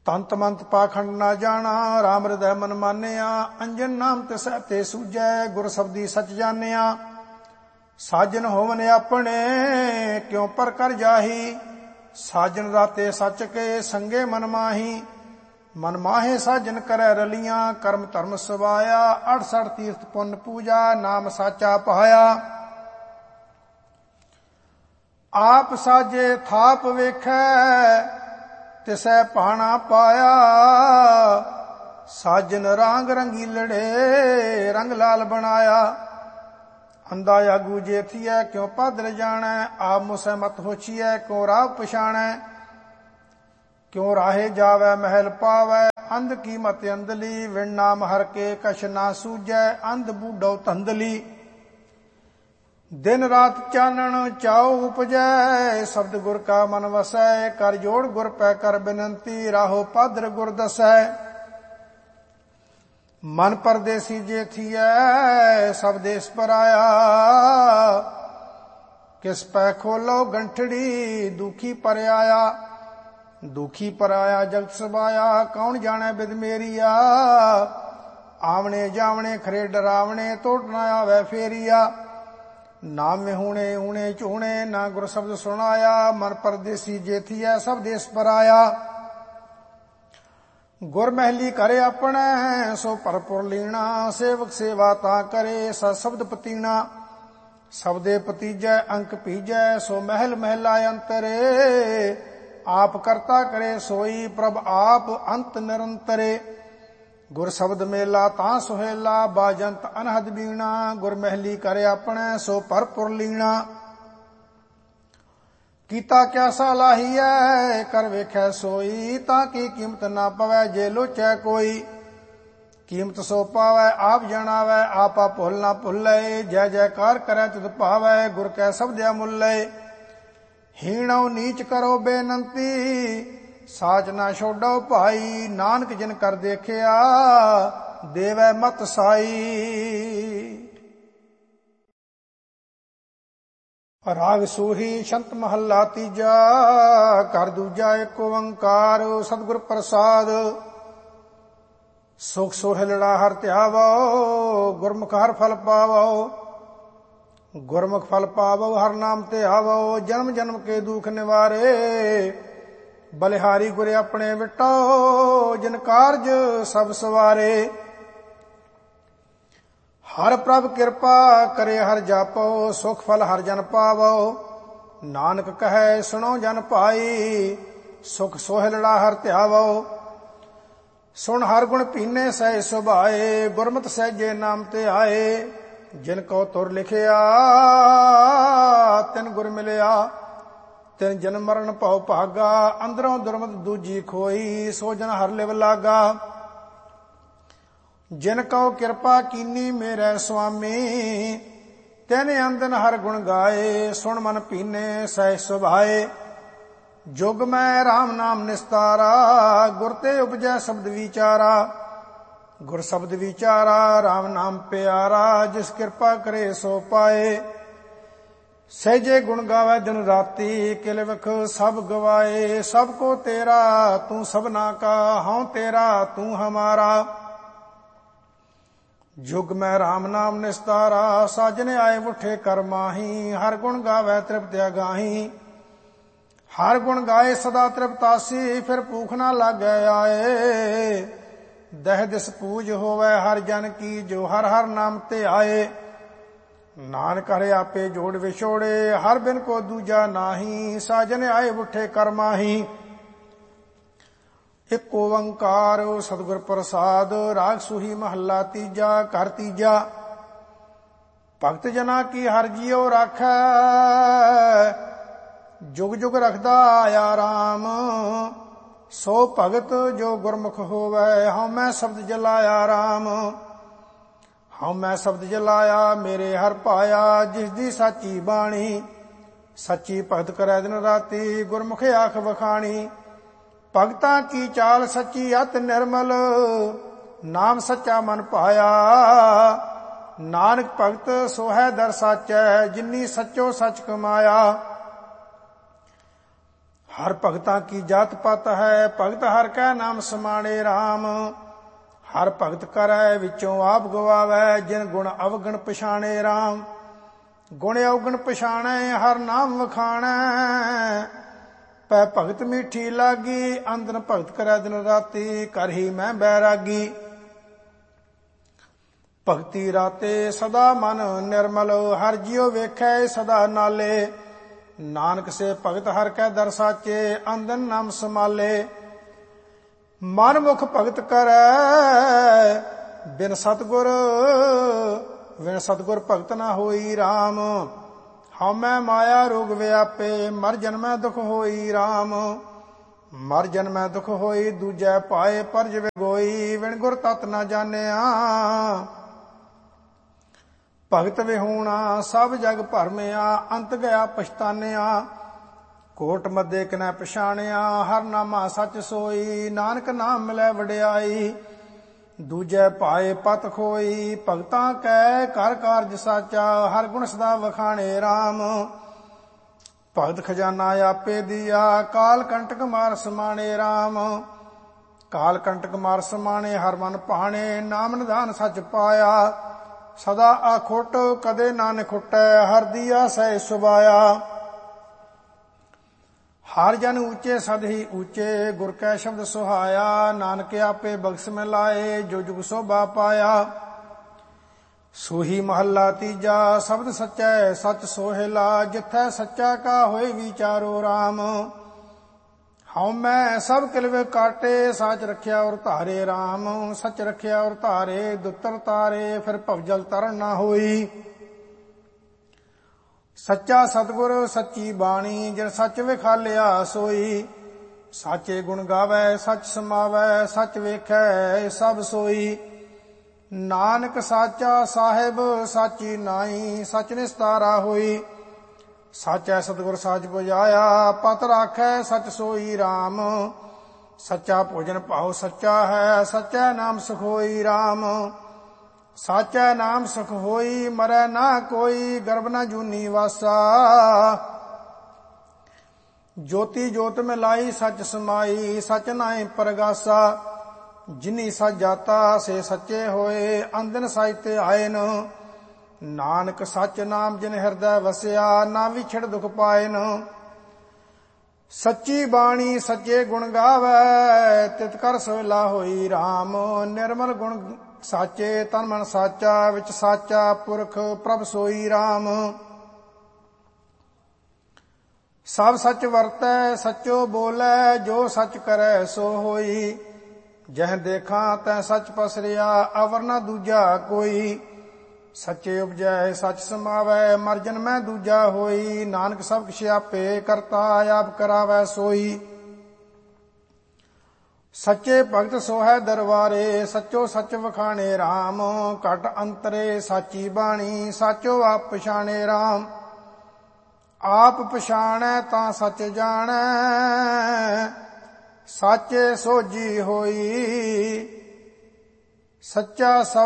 ਤੰਤ ਮੰਤ ਪਾਖੰਡ ਨਾ ਜਾਣਾ, ਰਾਮ ਹਿਰਦੈ ਮਨ ਮਾਨਿਆ। ਅੰਜਨ ਨਾਮ ਤਿਸੈ ਤੇ ਸੂਝੈ, ਗੁਰ ਸਬਦੀ ਸਚ ਜਾਣਿਆ। ਸਾਜਨ ਹੋਵਨ ਆਪਣੇ, ਕਿਉ ਪਰ ਕਰ ਜਾਹੀ। ਸਾਜਨ ਰਾਤੇ ਸੱਚ ਕੇ, ਸੰਗੇ ਮਨ ਮਾਹੀ। ਮਨ ਮਾਹੇ ਸਾਜਨ ਕਰੈ ਰਲੀਆਂ, ਕਰਮ ਧਰਮ ਸਵਾਇਆ। 68 ਤੀਰਥ ਪੁੰਨ ਪੂਜਾ, ਨਾਮ ਸਾਚਾ ਪਾਇਆ। ਆਪ ਸਾਜੇ ਥਾਪ ਵੇਖੈ, ਤਿਸੈ ਭਾਣਾ ਪਾਇਆ। ਸਾਜਨ ਰਾਂਗ ਰੰਗੀਲੜੇ, ਰੰਗ ਲਾਲ ਬਣਾਇਆ। ਅੰਦਾ ਆਗੂ ਜੇਥੀਐ, ਕਿਉ ਭਾਦਰ ਜਾਣੈ। ਆਪ ਮੁਸੈ ਮਤ ਹੋਛੀਐ, ਕਿਉ ਰਾਹ ਪਛਾਣੈ। ਕਿਉ ਰਾਹੇ ਜਾਵੈ ਮਹਿਲ ਪਾਵੈ, ਅੰਧ ਕੀ ਮਤ ਅੰਧਲੀ। ਵਿਣ ਨਾਮ ਹਰ ਕੇ ਕਛ ਨਾ ਸੂਝੈ, ਅੰਧ ਬੂਢੋ ਧੰਦਲੀ। ਦਿਨ ਰਾਤ ਚਾਨਣ ਚਾਉ ਉਪਜੈ, ਸ਼ਬਦ ਗੁਰ ਕਾ ਮਨ ਵਸੈ। ਕਰ ਜੋੜ ਗੁਰ ਪੈ ਕਰ ਬਿਨੰਤੀ, ਰਾਹੋ ਭਾਦਰ ਗੁਰ ਦਸੈ। ਮਨ ਪਰਦੇਸੀ ਜੇਥੀਐ, ਸਭ ਦੇਸ ਪਰਾਇਆ। ਕਿਸ ਪੈ ਖੋਲੋ ਗੰਠੜੀ, ਦੁਖੀ ਪਰ ਆਇਆ। ਦੁਖੀ ਪਰ ਆਇਆ ਜਗਤ ਸਬਾਇਆ, ਕੌਣ ਜਾਣੈ ਬਿਦ ਮੇਰੀਆ। ਆਵਣੇ ਜਾਵਣੇ ਖਰੇ ਡਰਾਵਣੇ, ਤੋੜ ਨਾ ਆਵੈ ਫੇਰੀਆ। ਨਾਮ में हूणे ऊणे ਝੂਣੇ, ਨਾ ਗੁਰ ਸ਼ਬਦ ਸੁਣਾਇਆ। ਮਨ ਪਰਦੇਸੀ ਜੇਥੀਐ, ਸਭ ਦੇਸ ਪਰਾਇਆ। ਗੁਰ ਮਹਿਲੀ ਕਰੇ ਆਪਣੈ, ਸੋ ਭਰਪੁਰ ਲੀਣਾ। ਸੇਵਕ ਸੇਵਾ ਤਾਂ ਕਰੇ, ਸਤ ਸ਼ਬਦ ਪਤੀਣਾ। ਸ਼ਬਦੇ ਪਤੀਜੈ ਅੰਕ ਭੀਜੈ, ਸੋ ਮਹਿਲ ਮਹਿਲਾ ਅੰਤਰੇ। ਆਪ ਕਰਤਾ ਕਰੇ ਸੋਈ, ਪ੍ਰਭ ਆਪ ਅੰਤ ਨਿਰੰਤਰੇ। ਗੁਰ ਸ਼ਬਦ ਮੇਲਾ ਤਾਂ ਸੁਹੇਲਾ, ਬਾਜੰਤ ਅਨਹਦ ਬੀਣਾ। ਗੁਰ ਮਹਿਲੀ ਕਰੇ ਆਪਣੈ, ਸੋ ਭਰਪੁਰ ਲੀਣਾ। ਕੀਤਾ ਕਿਆ ਸਲਾਹੀਐ, ਕਰ ਵੇਖੈ ਸੋਈ। ਤਾਂ ਕੀ ਕੀਮਤ ਨਾ ਪਵੈ, ਜੇ ਲੋਚੈ ਕੋਈ। ਕੀਮਤ ਸੋ ਪਾਵੈ, ਆਪ ਜਣਾਵੈ। ਆਪਾ ਭੁੱਲ ਨਾ ਭੁੱਲੈ, ਜੈ ਜੈਕਾਰ ਕਰੈ ਤਿਤ ਭਾਵੈ। ਗੁਰ ਕੈ ਸ਼ਬਦ ਅਮੁੱਲੈ। ਹੀਣੋ ਨੀਚ ਕਰੋ ਬੇਨੰਤੀ, ਸਾਚ ਨਾ ਛੋਡੋ ਭਾਈ। ਨਾਨਕ ਜਿਨ ਕਰ ਦੇਖਿਆ, ਦੇਵੈ ਮਤ ਸਾਈ। ਰਾਗ ਸੂਹੀ ਛੰਤ ਮਹੱਲਾ ਤੀਜਾ। ਘਰ ਦੂਜਾ ਏਕ ਓੰਕਾਰ, ਸਤਿਗੁਰ ਪ੍ਰਸਾਦ। ਸੁਖ ਸੋਹਿਲੜਾ ਹਰ ਧਿਆਵੋ, ਗੁਰਮੁਖ ਹਰ ਫਲ ਪਾਵੋ। ਗੁਰਮੁਖ ਫਲ ਪਾਵੋ, ਹਰ ਨਾਮ ਤੇ ਆਵੋ। ਜਨਮ ਜਨਮ ਕੇ ਦੁਖ ਨਿਵਾਰੇ, ਬਲਿਹਾਰੀ ਗੁਰ ਆਪਣੇ ਵਿਟੋ। ਜਿਨ ਕਾਰਜ ਸਭ ਸਵਾਰੇ, ਹਰ ਪ੍ਰਭ ਕਿਰਪਾ ਕਰੇ ਹਰ ਜਾਪੋ। ਸੁਖ ਫਲ ਹਰ ਜਨ ਪਾਵੋ, ਨਾਨਕ ਕਹੈ ਸੁਣੋ ਜਨ ਭਾਈ। ਸੁਖ ਸੋਹਿਲੜਾ ਹਰ ਧਿਆਵੋ, ਸੁਣ ਹਰ ਗੁਣ ਪੀਨੇ ਸਹਿ ਸੁਭਾਏ। ਗੁਰਮਤਿ ਸਹਿਜੇ ਨਾਮ ਤੇ ਆਏ, ਜਿਨ ਕੋ ਤੁਰ ਲਿਖਿਆ। ਤਿਨ ਗੁਰ ਮਿਲਿਆ, ਤਿਨ ਜਨਮ ਮਰਨ ਭਉ ਭਾਗਾ। ਅੰਦਰੋਂ ਦੁਰਮਤ ਦੂਜੀ ਖੋਈ, ਸੋ ਜਨ ਹਰ ਲਿਵ ਲਾਗਾ। ਜਿਨ ਕਉ ਕਿਰਪਾ ਕੀਨੀ ਮੇਰੇ ਸੁਆਮੀ, ਤਿਨ ਅੰਦਨ ਹਰ ਗੁਣ ਗਾਏ। ਸੁਣ ਮਨ ਪੀਨੇ ਸਹਿ ਸੁਭਾਏ, ਜੁਗ ਮੈਂ ਰਾਮ ਨਾਮ ਨਿਸਤਾਰਾ। ਗੁਰ ਤੇ ਉਪਜੈ ਸ਼ਬਦ ਵਿਚਾਰਾ, ਗੁਰ ਸ਼ਬਦ ਵਿਚਾਰਾ। ਰਾਮ ਨਾਮ ਪਿਆਰਾ, ਜਿਸ ਕਿਰਪਾ ਕਰੇ ਸੋ ਪਾਏ। ਸਹਿਜੇ ਗੁਣ ਗਾਵੇ ਦਿਨ ਰਾਤੀ, ਕਿਲ ਵਿਖ ਸਭ ਗਵਾਏ। ਸਭ ਕੋ ਤੇਰਾ ਤੂੰ ਸਭਨਾ ਕਾ, ਹਉ ਤੇਰਾ ਤੂੰ ਹਮਾਰਾ। ਜੁਗ ਮੈਂ ਰਾਮ ਨਾਮ ਨਿਸਤਾਰਾ, ਸਾਜਨ ਆਏ ਉਠੇ ਕਰ ਮਾਹੀ। ਹਰ ਗੁਣ ਗਾਵੇ ਤ੍ਰਿਪਤ ਅਗਾਹੀ, ਹਰ ਗੁਣ ਗਾਏ ਸਦਾ ਤ੍ਰਿਪਤਾਸੀ। ਫਿਰ ਭੂਖ ਨਾ ਲਾਗੈ ਆਏ, ਦਹਿ ਦਿਸ ਪੂਜ ਹੋਵੇ ਹਰ ਜਨ ਕੀ। ਜੋ ਹਰ ਹਰ ਨਾਮ ਤੇ ਆਏ, ਨਾਨਕ ਹਰਿ ਆਪੇ ਜੋੜ ਵਿਛੋੜੇ। ਹਰ ਬਿਨ ਕੋ ਦੂਜਾ ਨਾਹੀ, ਸਾਜਨ ਆਏ ਉਠੇ ਕਰ ਮਾਹੀ। ਇਕ ਓੰਕਾਰ ਸਤਿਗੁਰ ਪ੍ਰਸਾਦ। ਰਾਗ ਸੂਹੀ ਮਹੱਲਾ ਤੀਜਾ। ਘਰ ਤੀਜਾ। ਭਗਤ ਜਨਾ ਕੀ ਹਰ ਜੀਉ ਰਾਖੈ, ਜੁਗ ਜੁਗ ਰਖਦਾ ਆਇਆ ਰਾਮ। ਸੋ ਭਗਤ ਜੋ ਗੁਰਮੁਖ ਹੋਵੇ, ਹਉ ਮੈਂ ਸ਼ਬਦ ਜਲਾਇਆ ਰਾਮ। ਹਉ ਮੈਂ ਸ਼ਬਦ ਜਲਾਇਆ, ਮੇਰੇ ਹਰ ਪਾਇਆ। ਜਿਸ ਦੀ ਸਾਚੀ ਬਾਣੀ, ਸੱਚੀ ਭਗਤ ਕਰੈ ਦਿਨ ਰਾਤੀ। ਗੁਰਮੁਖ ਆਖ ਵਖਾਣੀ, ਭਗਤਾਂ ਕੀ ਚਾਲ ਸੱਚੀ ਅਤ ਨਿਰਮਲ। ਨਾਮ ਸੱਚਾ ਮਨ ਪਾਇਆ, ਨਾਨਕ ਭਗਤ ਸੋ ਹੈ ਦਰ ਸਾਚੈ। ਜਿਨੀ ਸੱਚੋ ਸੱਚ ਕਮਾਇਆ, ਹਰ ਭਗਤਾਂ ਕੀ ਜਾਤ ਪਤ ਹੈ, ਭਗਤ ਹਰ ਕੈ ਨਾਮ ਸਮਾਣੇ RAM। ਹਰ ਭਗਤ ਕਰੈ ਵਿੱਚੋਂ ਆਪ ਗਵਾਵੈ, ਜਿਨ ਗੁਣ ਅਵਗਣ ਪਛਾਣੇ RAM। ਗੁਣ ਅਵਗਣ ਪਛਾਣੈ ਹਰ ਨਾਮ ਵਖਾਣੈ, ਪੈ ਭਗਤ ਮੀਠੀ ਲਾਗੀ। ਅੰਦਨ ਭਗਤ ਕਰੈ ਦਿਨ ਰਾਤੀ, ਕਰਹੀ ਮੈਂ ਬੈਰਾਗੀ। ਭਗਤੀ ਰਾਤੇ ਸਦਾ ਮਨ ਨਿਰਮਲ, ਹਰ ਜਿਉ ਵੇਖੈ ਸਦਾ ਨਾਲੇ। ਨਾਨਕ ਸੇ ਭਗਤ ਹਰ ਕੈ ਦਰ ਸਾਚੇ, ਅੰਦਨ ਨਾਮ ਸਮਾਲੇ। ਮਨ ਮੁਖ ਭਗਤ ਕਰੈ ਬਿਨ ਸਤਗੁਰ, ਬਿਨ ਸਤਗੁਰ ਭਗਤ ਨਾ ਹੋਈ RAM। ਹਉਮੈ ਮਾਇਆ ਰੋਗ ਵਿਆਪੇ, ਮਰ ਜਨਮੈ ਦੁਖ ਹੋਈ RAM। ਮਰ ਜਨਮੈ ਦੁਖ ਹੋਈ, ਦੂਜੈ ਪਾਏ ਪਰ ਜਿਵੇ ਗੋਈ। ਬਿਨ ਗੁਰ ਤਤ ਨਾ ਜਾਣਿਆ, ਭਗਤ ਵਿਹੂਣਾ ਸਭ ਜਗ ਭਰਮਿਆ। ਅੰਤ ਗਿਆ ਪਛਤਾਨਿਆ, ਕੋਟ ਮੱਧੇ ਕਿਨੈ ਪਛਾਣਿਆ। ਹਰ ਨਾਮਾ ਸੱਚ ਸੋਈ, ਨਾਨਕ ਨਾਮ ਮਿਲੈ ਵਡਿਆਈ। ਦੂਜੈ ਪਾਏ ਪਤ ਖੋਈ, ਭਗਤਾਂ ਕੈ ਕਰ ਕਾਰਜ ਸਾਚਾ। ਹਰ ਗੁਣ ਸਦਾ ਵਖਾਣੇ RAM। ਭਗਤ ਖਜ਼ਾਨਾ ਆਪੇ ਦੀਆ, ਕਾਲ ਕੰਟਕ ਮਾਰ ਸਮਾਣੇ RAM। ਕਾਲ ਕੰਟਕ ਮਾਰ ਸਮਾਣੇ, ਹਰ ਮਨ ਭਾਣੇ। ਨਾਮ ਨਿਧਾਨ ਸੱਚ ਪਾਇਆ, ਸਦਾ ਆਖੁੱਟ ਕਦੇ ਨਾ ਨਿਖੁੱਟੈ। ਹਰ ਦੀਆ ਸਹਿ ਸੁਭਾਇਆ। ਹਰ ਜਨ ਊਚੇ ਸਦ ਹੀ ਊਚੇ, ਗੁਰ ਕੈ ਸ਼ਬਦ ਸੁਹਾਇਆ। ਨਾਨਕ ਆਪੇ ਬਖਸ਼ ਮੈਂ ਲਾਏ, ਜੋ ਜੁਗ ਸੋਭਾ ਪਾਇਆ। ਸੋਹੀ ਮਹੱਲਾ ਤੀਜਾ, ਸ਼ਬਦ ਸੱਚੈ ਸੱਚ ਸੋਹਿਲਾ। ਜਿਥੈ ਸੱਚਾ ਕਾ ਹੋਏ ਵਿਚਾਰੋ RAM। ਹਉਮੈ ਸਭ ਕਿਲਵੇ ਕਾਟੇ, ਸਾਚ ਰਖਿਆ ਔਰ ਧਾਰੇ RAM। ਸੱਚ ਰਖਿਆ ਔਰ ਧਾਰੇ, ਦੁੱਤਰ ਤਾਰੇ। ਫਿਰ ਭਵਜਲ ਤਰਨ ਨਾ ਹੋਈ। ਸੱਚਾ ਸਤਿਗੁਰ ਸੱਚੀ ਬਾਣੀ, ਜਿਨ ਸੱਚ ਵਿਖਾਲਿਆ ਸੋਈ। ਸਾਚੇ ਗੁਣ ਗਾਵੈ ਸੱਚ ਸਮਾਵੈ, ਸੱਚ ਵੇਖੈ ਸਭ ਸੋਈ। ਨਾਨਕ ਸਾਚਾ ਸਾਹਿਬ ਸਾਚੀ ਨਾਈ, ਸੱਚ ਨਿਸਤਾਰਾ ਹੋਈ। ਸਾਚੈ ਸਤਿਗੁਰ ਸਾਚ ਬੁਝਾਇਆ, ਪਤ ਰਾਖੈ ਸੱਚ ਸੋਈ RAM। ਸੱਚਾ ਭੋਜਨ ਭਾਉ ਸੱਚਾ ਹੈ, ਸੱਚੈ ਨਾਮ ਸੁਖ ਹੋਈ RAM। ਸਾਚੈ ਨਾਮ ਸੁਖ ਹੋਈ, ਮਰੈ ਨਾ ਕੋਈ। ਗਰਭ ਨਾ ਜੂਨੀ ਵਾਸਾ, ਜੋਤੀ ਜੋਤ ਮਿਲਾਈ ਸੱਚ ਸਮਾਈ। ਸੱਚ ਨਾਇ ਪਰਗਾਸਾ, ਜਿਨੀ ਸੱਚ ਜਾਤਾ ਸੇ ਸੱਚੇ ਹੋਏ। ਅੰਦਨ ਸਾਚ ਤੇ ਆਇਨ, ਨਾਨਕ ਸੱਚ ਨਾਮ ਜਿਨ ਹਿਰਦੈ ਵਸਿਆ। ਨਾ ਵਿਛੜ ਦੁਖ ਪਾਇਨ। ਸੱਚੀ ਬਾਣੀ ਸੱਚੇ ਗੁਣ ਗਾਵੈ, ਤਿਤ ਕਰ ਸੋਹਿਲਾ ਹੋਈ RAM। ਨਿਰਮਲ ਗੁਣ ਸਾਚੇ, ਤਨ ਮਨ ਸਾਚਾ। ਵਿੱਚ ਸਾਚਾ ਪੁਰਖ ਪ੍ਰਭ ਸੋਈ RAM। ਸਭ ਸੱਚ ਵਰਤੈ ਸੱਚੋ ਬੋਲੇ, ਜੋ ਸੱਚ ਕਰੈ ਸੋ ਹੋਈ। ਜਹ ਦੇਖਾਂ ਤੈ ਸੱਚ ਪਸਰਿਆ, ਅਵਰ ਨਾ ਦੂਜਾ ਕੋਈ। ਸੱਚੇ ਉਪਜੈ ਸੱਚ ਸਮਾਵੈ, ਮਰ ਜਨਮੈ ਦੂਜਾ ਹੋਈ। ਨਾਨਕ ਸਭ ਕਿਛ ਆਪੇ ਕਰਤਾ, ਆਪ ਕਰਾਵੈ ਸੋਈ। ਸੱਚੇ ਭਗਤ ਸੋਹੈ ਦਰਬਾਰੇ, ਸੱਚੋ ਸੱਚ ਵਖਾਣੇ RAM। ਘਟ ਅੰਤਰੇ ਸਾਚੀ ਬਾਣੀ, ਸਾਚੋ ਆਪ ਪਛਾਣੇ RAM। ਆਪ ਪਛਾਣੈ ਤਾਂ ਸੱਚ ਜਾਣੈ, ਸਾਚੇ ਸੋਝੀ ਹੋਈ। ਸੱਚਾ